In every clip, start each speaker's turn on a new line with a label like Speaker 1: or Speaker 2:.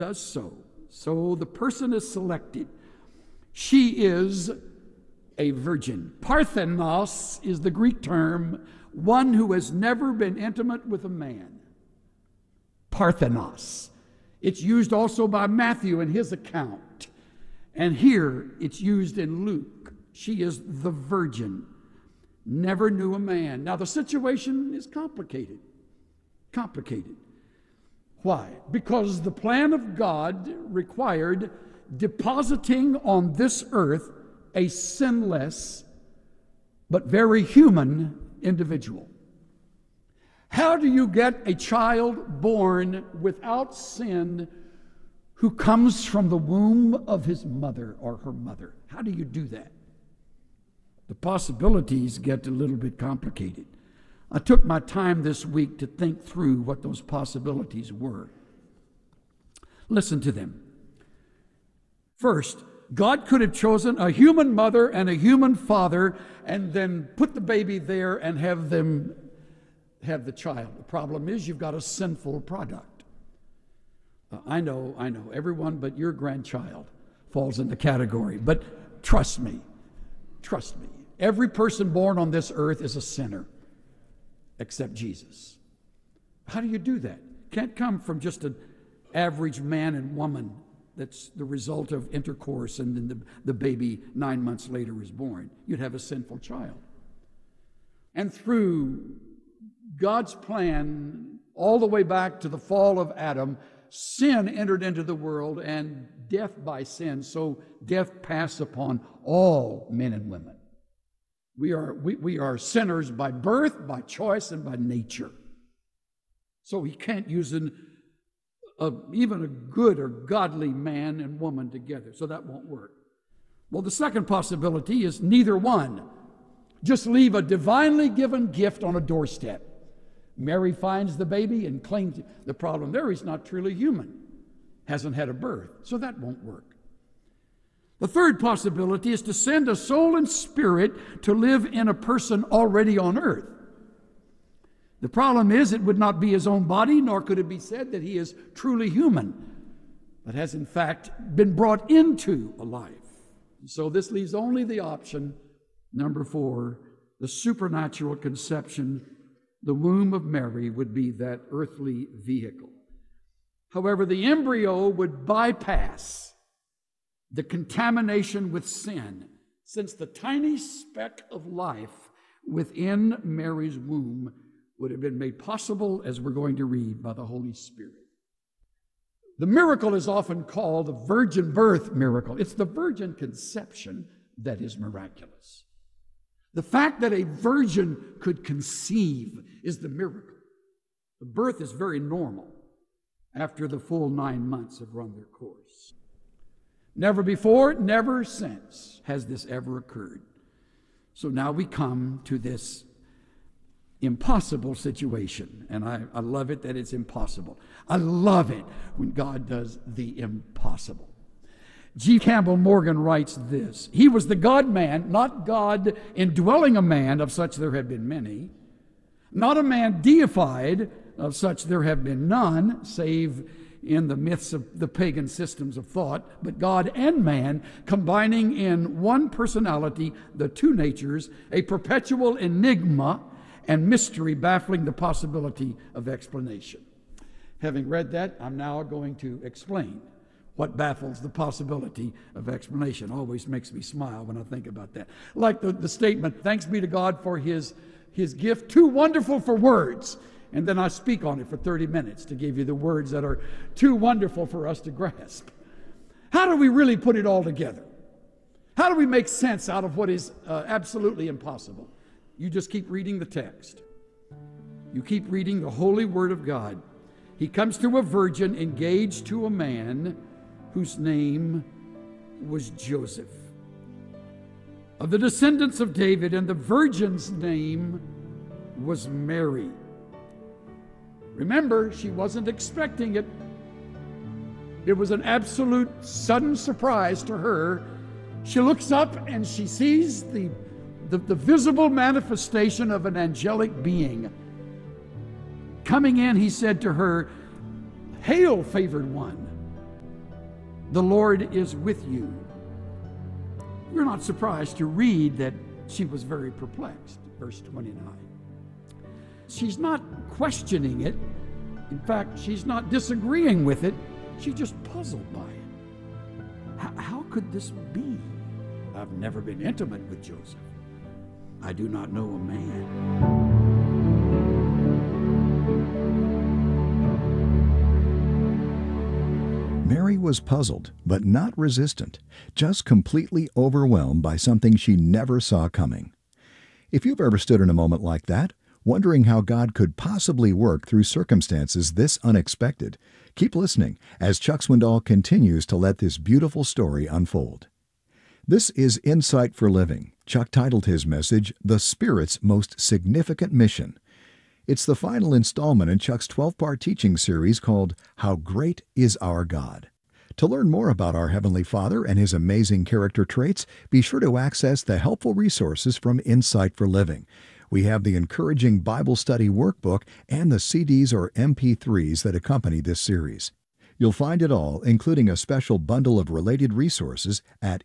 Speaker 1: does so. So the person is selected. She is a virgin. Parthenos is the Greek term, one who has never been intimate with a man. Parthenos. It's used also by Matthew in his account. And here it's used in Luke. She is the virgin. Never knew a man. Now the situation is complicated. Complicated. Why? Because the plan of God required depositing on this earth a sinless but very human individual. How do you get a child born without sin who comes from the womb of his mother or her mother? How do you do that? The possibilities get a little bit complicated. I took my time this week to think through what those possibilities were. Listen to them. First, God could have chosen a human mother and a human father and then put the baby there and have them have the child. The problem is you've got a sinful product. I know, everyone but your grandchild falls in the category. But trust me, every person born on this earth is a sinner except Jesus. How do you do that? Can't come from just an average man and woman that's the result of intercourse and then the baby 9 months later is born. You'd have a sinful child. And through God's plan, all the way back to the fall of Adam, sin entered into the world and death by sin. So death passed upon all men and women. We are sinners by birth, by choice, and by nature. So he can't use even a good or godly man and woman together. So that won't work. Well, the second possibility is neither one. Just leave a divinely given gift on a doorstep. Mary finds the baby and claims it. The problem there, he's not truly human. Hasn't had a birth. So that won't work. The third possibility is to send a soul and spirit to live in a person already on earth. The problem is it would not be his own body, nor could it be said that he is truly human, but has in fact been brought into a life. So this leaves only the option, number 4, the supernatural conception. The womb of Mary would be that earthly vehicle. However, the embryo would bypass the contamination with sin, since the tiny speck of life within Mary's womb would have been made possible, as we're going to read, by the Holy Spirit. The miracle is often called the virgin birth miracle. It's the virgin conception that is miraculous. The fact that a virgin could conceive is the miracle. The birth is very normal after the full 9 months have run their course. Never before, never since has this ever occurred. So now we come to this impossible situation. And I love it that it's impossible. I love it when God does the impossible. G. Campbell Morgan writes this: he was the God-man, not God indwelling a man, of such there have been many, not a man deified, of such there have been none, save in the myths of the pagan systems of thought, but God and man combining in one personality the two natures, a perpetual enigma and mystery baffling the possibility of explanation. Having read that, I'm now going to explain what baffles the possibility of explanation. Always makes me smile when I think about that. Like the statement, thanks be to God for his gift, too wonderful for words. And then I speak on it for 30 minutes to give you the words that are too wonderful for us to grasp. How do we really put it all together? How do we make sense out of what is absolutely impossible? You just keep reading the text. You keep reading the holy word of God. He comes to a virgin engaged to a man whose name was Joseph, of the descendants of David, and the virgin's name was Mary. Remember, she wasn't expecting it. It was an absolute sudden surprise to her. She looks up and she sees the visible manifestation of an angelic being. Coming in, he said to her, "Hail, favored one, The Lord is with you. We're not surprised to read that she was very perplexed. Verse 29. She's not questioning it. In fact, she's not disagreeing with it. She's just puzzled by it. How could this be? I've never been intimate with Joseph. I do not know a man.
Speaker 2: Mary was puzzled, but not resistant, just completely overwhelmed by something she never saw coming. If you've ever stood in a moment like that, wondering how God could possibly work through circumstances this unexpected, keep listening as Chuck Swindoll continues to let this beautiful story unfold. This is Insight for Living. Chuck titled his message, The Spirit's Most Significant Mission. It's the final installment in Chuck's 12-part teaching series called How Great Is Our God. To learn more about our Heavenly Father and His amazing character traits, be sure to access the helpful resources from Insight for Living. We have the encouraging Bible study workbook and the CDs or MP3s that accompany this series. You'll find it all, including a special bundle of related resources, at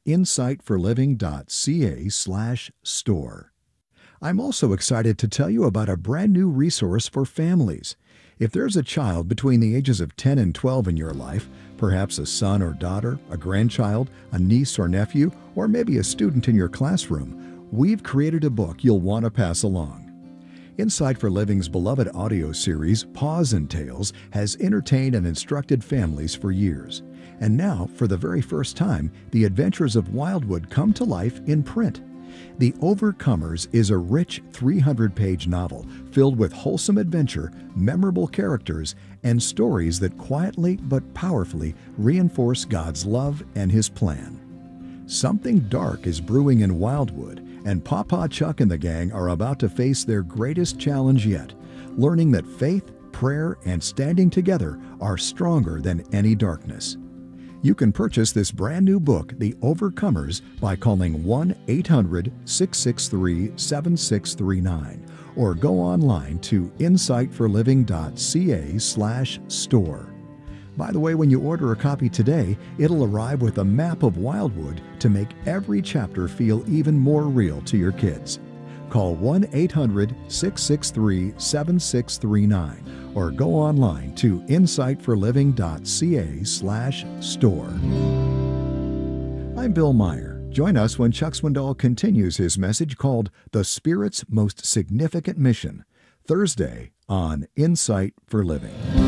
Speaker 2: insightforliving.ca/store. I'm also excited to tell you about a brand new resource for families. If there's a child between the ages of 10 and 12 in your life, perhaps a son or daughter, a grandchild, a niece or nephew, or maybe a student in your classroom, we've created a book you'll want to pass along. Insight for Living's beloved audio series, Paws and Tales, has entertained and instructed families for years. And now, for the very first time, the adventures of Wildwood come to life in print. The Overcomers is a rich 300-page novel filled with wholesome adventure, memorable characters, and stories that quietly but powerfully reinforce God's love and His plan. Something dark is brewing in Wildwood, and Papa Chuck and the gang are about to face their greatest challenge yet, learning that faith, prayer, and standing together are stronger than any darkness. You can purchase this brand new book, The Overcomers, by calling 1-800-663-7639 or go online to insightforliving.ca/store. By the way, when you order a copy today, it'll arrive with a map of Wildwood to make every chapter feel even more real to your kids. Call 1-800-663-7639 or go online to insightforliving.ca/store. I'm Bill Meyer. Join us when Chuck Swindoll continues his message called The Spirit's Most Significant Mission, Thursday on Insight for Living.